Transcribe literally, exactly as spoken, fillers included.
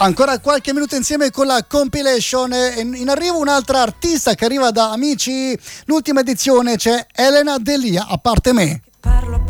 Ancora qualche minuto insieme con la compilation. In arrivo un'altra artista che arriva da Amici. L'ultima edizione c'è Elena Delia, A parte me.